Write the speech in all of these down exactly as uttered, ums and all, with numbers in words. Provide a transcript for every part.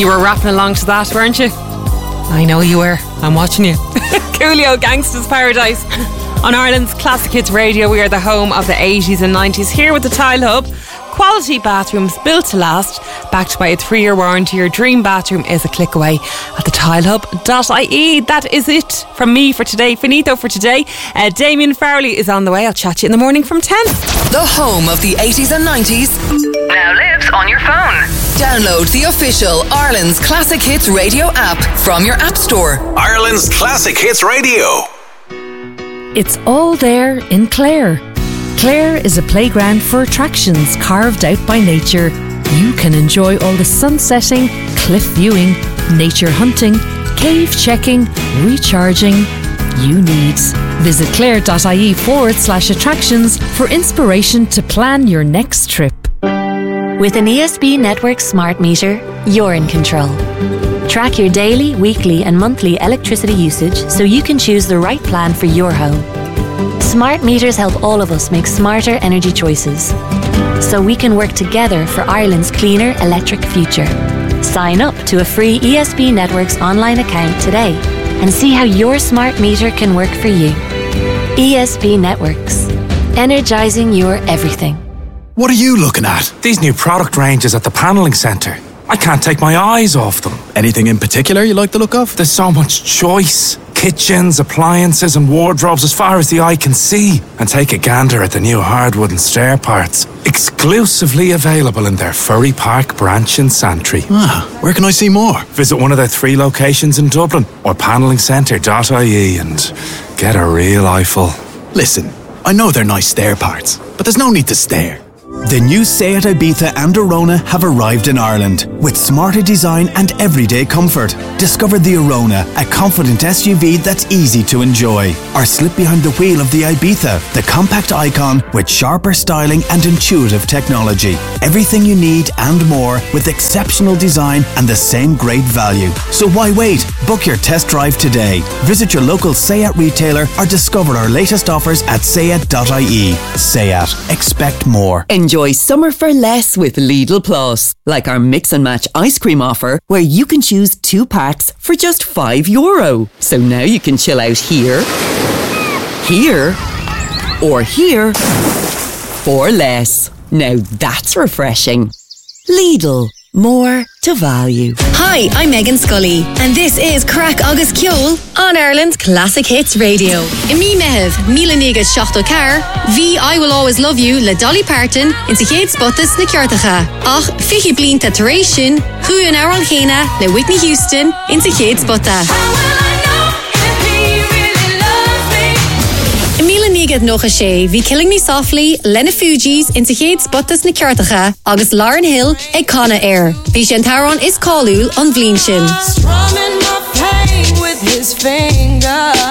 You were rapping along to that, weren't you? I know you were. I'm watching you. Coolio, Gangsta's Paradise. On Ireland's Classic Hits Radio, we are the home of the eighties and nineties. Here with the Tile Hub. Quality bathrooms built to last, backed by a three-year warranty. Your dream bathroom is a click away at the tile hub dot I E. That is it from me for today. Finito for today. Uh, Damien Farrelly is on the way. I'll chat to you in the morning from ten. The home of the eighties and nineties now lives on your phone. Download the official Ireland's Classic Hits Radio app from your app store. Ireland's Classic Hits Radio. It's all there in Clare. Clare is a playground for attractions carved out by nature. You can enjoy all the sunsetting, cliff viewing, nature hunting, cave checking, recharging you need. Visit clare.ie forward slash attractions for inspiration to plan your next trip. With an E S B Network smart meter, you're in control. Track your daily, weekly and monthly electricity usage so you can choose the right plan for your home. Smart meters help all of us make smarter energy choices, so we can work together for Ireland's cleaner electric future. Sign up to a free E S B Networks online account today and see how your smart meter can work for you. E S B Networks. Energising your everything. What are you looking at? These new product ranges at the Panelling Centre. I can't take my eyes off them. Anything in particular you like the look of? There's so much choice. Kitchens, appliances and wardrobes as far as the eye can see. And take a gander at the new hardwood and stair parts. Exclusively available in their Furry Park branch in Santry. Ah, where can I see more? Visit one of their three locations in Dublin or panelling centre dot I E and get a real eyeful. Listen, I know they're nice stair parts, but there's no need to stare. The new Seat Ibiza and Arona have arrived in Ireland with smarter design and everyday comfort. Discover the Arona, a confident S U V that's easy to enjoy. Or slip behind the wheel of the Ibiza, the compact icon with sharper styling and intuitive technology. Everything you need and more with exceptional design and the same great value. So why wait? Book your test drive today. Visit your local Seat retailer or discover our latest offers at seat dot I E. Seat. Expect more. Enjoy summer for less with Lidl Plus, like our mix and match ice cream offer where you can choose two packs for just five euro. So now you can chill out here, here, or here for less. Now that's refreshing. Lidl. More to value. Hi, I'm Megan Scully, and this is Crack Agus Ceol on Ireland's Classic Hits Radio. In me mehev, Mila Niga Shachto Car, V I Will Always Love You, Le Dolly Parton, in Tichet Spottis na Kjartacha. Ach, Fichi Blin Taturation, Ruan Aral Hena, Le Whitney Houston, in Tichet Spotta. Nígad noch a sé, Bhí Killing Me Softly, Lena Fugees, into Chéad Spottas na Ceartacha, agus Lauren Hill, ag Conna Air. Bhí sé an taran is callúil an bhlín sin. Strumming my pain with his finger.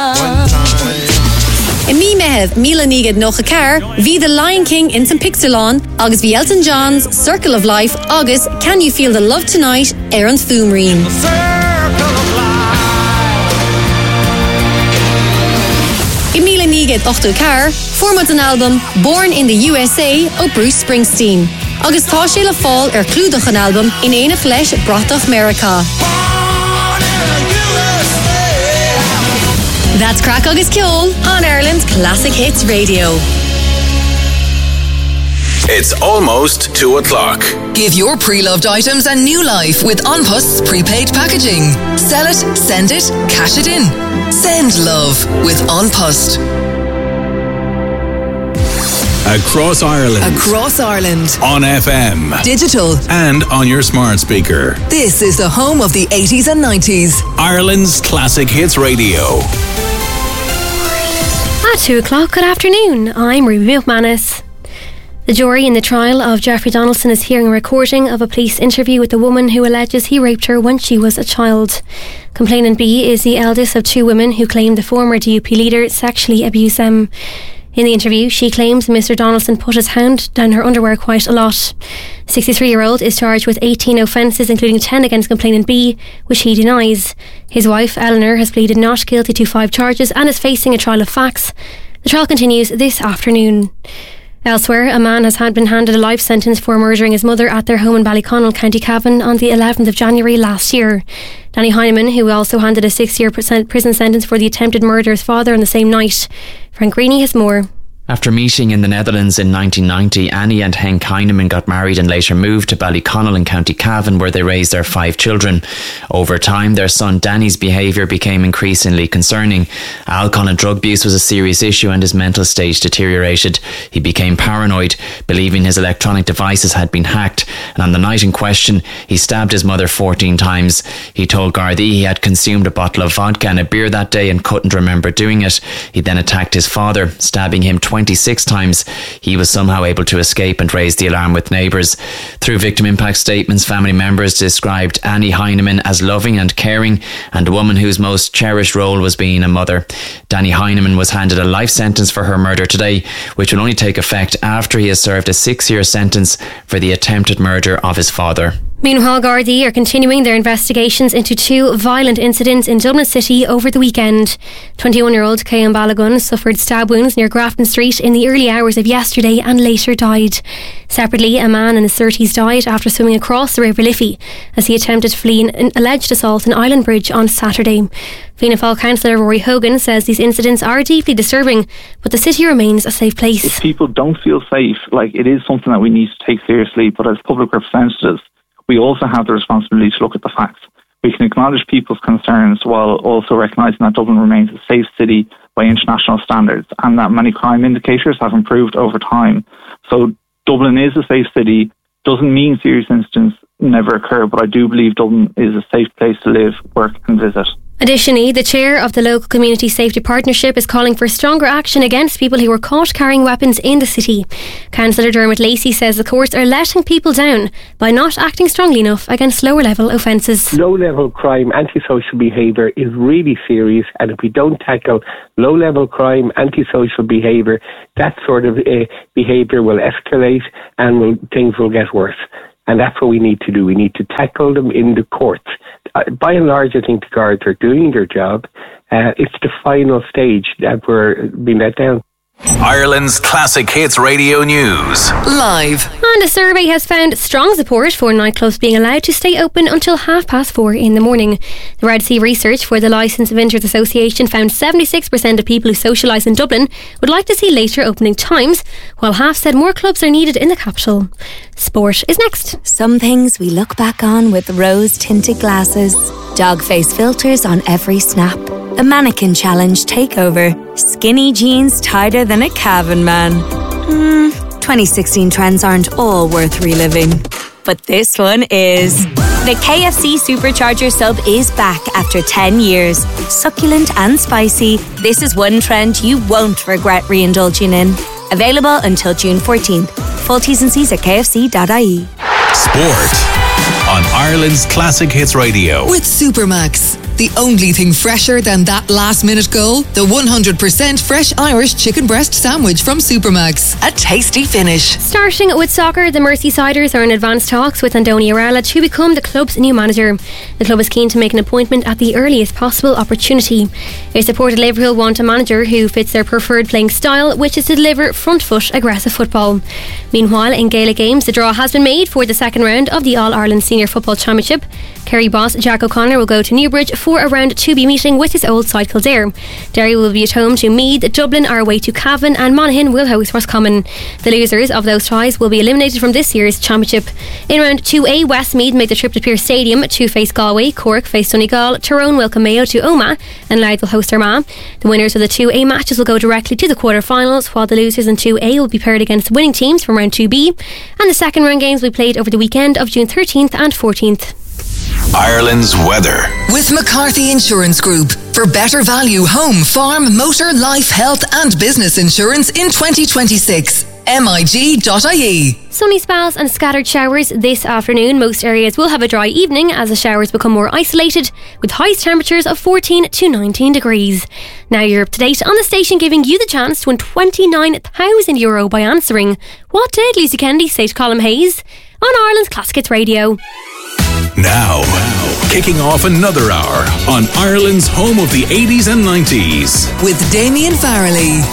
In me mehev, Mila Nígad noch a car, Bhí The Lion King in San Pixelon, agus bhí Elton John's Circle of Life, agus Can You Feel the Love Tonight, Aaron Thumreen. Emila Nígad ochto car, format an album Born in the U S A o Bruce Springsteen. Agus tá sé le fáil ar clúdach an album in éanach leis Bratach America. That's Crack Agus Ceol on Ireland's Classic Hits Radio. It's almost two o'clock. Give your pre-loved items a new life with An Post's prepaid packaging. Sell it, send it, cash it in. Send love with An Post. Across Ireland. Across Ireland. On F M. Digital. And on your smart speaker. This is the home of the eighties and nineties. Ireland's Classic Hits Radio. At two o'clock, good afternoon. I'm Ruby McManus. The jury in the trial of Jeffrey Donaldson is hearing a recording of a police interview with the woman who alleges he raped her when she was a child. Complainant B is the eldest of two women who claim the former D U P leader sexually abused them. In the interview, she claims Mister Donaldson put his hand down her underwear quite a lot. The sixty-three-year-old is charged with eighteen offences, including ten against complainant B, which he denies. His wife, Eleanor, has pleaded not guilty to five charges and is facing a trial of facts. The trial continues this afternoon. Elsewhere, a man has had been handed a life sentence for murdering his mother at their home in Ballyconnell, County Cavan on the eleventh of January last year. Danny Heineman, who also handed a six-year prison sentence for the attempted murder of his father on the same night. Frank Greeny has more. After meeting in the Netherlands in nineteen ninety, Annie and Henk Heineman got married and later moved to Ballyconnell in County Cavan, where they raised their five children. Over time, their son Danny's behaviour became increasingly concerning. Alcohol and drug abuse was a serious issue and his mental state deteriorated. He became paranoid, believing his electronic devices had been hacked, and on the night in question, he stabbed his mother fourteen times. He told Gardaí he had consumed a bottle of vodka and a beer that day and couldn't remember doing it. He then attacked his father, stabbing him twenty-six times. He was somehow able to escape and raise the alarm with neighbours. Through victim impact statements, family members described Annie Heineman as loving and caring and a woman whose most cherished role was being a mother. Danny Heineman was handed a life sentence for her murder today, which will only take effect after he has served a six-year sentence for the attempted murder of his father. Meanwhile, Gardaí are continuing their investigations into two violent incidents in Dublin City over the weekend. twenty-one-year-old Cian Balogun suffered stab wounds near Grafton Street in the early hours of yesterday and later died. Separately, a man in his thirties died after swimming across the River Liffey as he attempted to flee an alleged assault in Island Bridge on Saturday. Fianna Fáil councillor Rory Hogan says these incidents are deeply disturbing, but the city remains a safe place. If people don't feel safe, like, it is something that we need to take seriously, but as public representatives, we also have the responsibility to look at the facts. We can acknowledge people's concerns while also recognising that Dublin remains a safe city by international standards and that many crime indicators have improved over time. So Dublin is a safe city. Doesn't mean serious incidents never occur, but I do believe Dublin is a safe place to live, work and visit. Additionally, the chair of the local Community Safety Partnership is calling for stronger action against people who were caught carrying weapons in the city. Councillor Dermot Lacey says the courts are letting people down by not acting strongly enough against lower level offences. Low level crime, antisocial behaviour is really serious, and if we don't tackle low level crime, antisocial behaviour, that sort of uh, behaviour will escalate and will, things will get worse. And that's what we need to do. We need to tackle them in the courts. Uh, by and large, I think the guards are doing their job. Uh, it's the final stage that we're being let down. Ireland's Classic Hits Radio News. Live. And a survey has found strong support for nightclubs being allowed to stay open until half past four in the morning. The Red Sea research for the Licensed Vintners Association found seventy-six percent of people who socialise in Dublin would like to see later opening times, while half said more clubs are needed in the capital. Sport is next. Some things we look back on with rose-tinted glasses, dog face filters on every snap, a mannequin challenge takeover, skinny jeans tighter than a Cavan man. Hmm, twenty sixteen trends aren't all worth reliving. But this one is. The K F C Supercharger sub is back after ten years. Succulent and spicy, this is one trend you won't regret re-indulging in. Available until June fourteenth. Full T's and C's at k f c dot i e. Sport on Ireland's Classic Hits Radio. With Supermax, the only thing fresher than that last-minute goal, the one hundred percent fresh Irish chicken breast sandwich from Supermax. A tasty finish. Starting with soccer, the Merseysiders are in advanced talks with Andoni Iralich to become the club's new manager. The club is keen to make an appointment at the earliest possible opportunity. It supported Liverpool want a manager who fits their preferred playing style, which is to deliver front-foot aggressive football. Meanwhile, in Gaelic games, the draw has been made for the second round of the All-Ireland Senior Football Championship. Kerry boss Jack O'Connor will go to Newbridge for a round two B meeting with his old side Kildare. Derry will be at home to Meath, Dublin are away to Cavan, and Monaghan will host Roscommon. The losers of those ties will be eliminated from this year's championship. In round two A, Westmeath made the trip to Pearse Stadium to face Galway, Cork face Donegal, Tyrone welcome Mayo to Omagh, and Louth will host Armagh. The winners of the two A matches will go directly to the quarter-finals, while the losers in two A will be paired against winning teams from round two B, and the second round games will be played over the weekend of June thirteenth and fourteenth. Ireland's weather. With McCarthy Insurance Group. For better value home, farm, motor, life, health and business insurance in twenty twenty-six. M I G dot I E. Sunny spells and scattered showers this afternoon. Most areas will have a dry evening as the showers become more isolated, with highest temperatures of fourteen to nineteen degrees. Now you're up to date on the station, giving you the chance to win twenty-nine thousand euro by answering what did Lucy Kennedy say to Colm Hayes on Ireland's Classic Hits Radio. Now, now, kicking off another hour on Ireland's home of the eighties and nineties. With Damien Farrelly.